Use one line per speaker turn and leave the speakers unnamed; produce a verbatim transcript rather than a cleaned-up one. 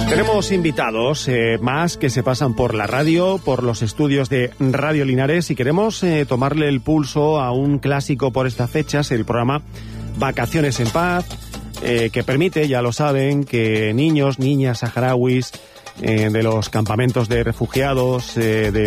Tenemos invitados eh, más que se pasan por la radio, por los estudios de Radio Linares, y queremos eh, tomarle el pulso a un clásico por estas fechas, el programa Vacaciones en Paz, eh, que permite, ya lo saben, que niños, niñas saharauis eh, de los campamentos de refugiados, eh, de